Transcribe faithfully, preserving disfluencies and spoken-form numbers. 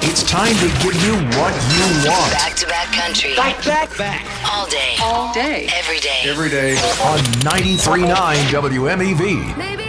It's time to give you what you want. Back to back country. Back, back, back. All day. All day. Every day. Every day on ninety-three point nine W M E V. Maybe